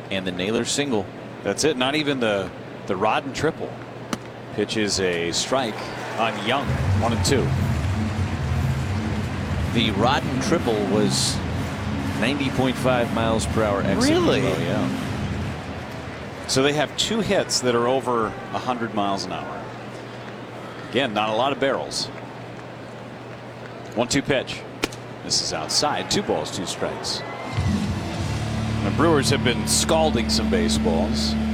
And the Naylor single. That's it. Not even the Rodden triple. Pitch is a strike on Young. 1-2. The Rodden triple was 90.5 miles per hour exit. Really? Velo, yeah. So they have 2 hits that are over 100 miles an hour. Again, not a lot of barrels. 1-2 pitch. This is outside. 2 balls, 2 strikes. The Brewers have been scalding some baseballs.